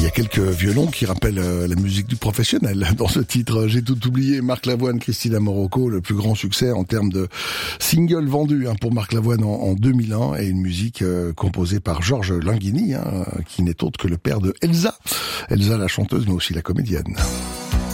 a quelques violons qui rappellent la musique du professionnel. Dans ce titre, j'ai tout oublié. Marc Lavoine, Christina Morocco, le plus grand succès en termes de singles vendus pour Marc Lavoine en 2001, et une musique composée par Georges Linguini, qui n'est autre que le père de Elsa. Elsa la chanteuse, mais aussi la comédienne.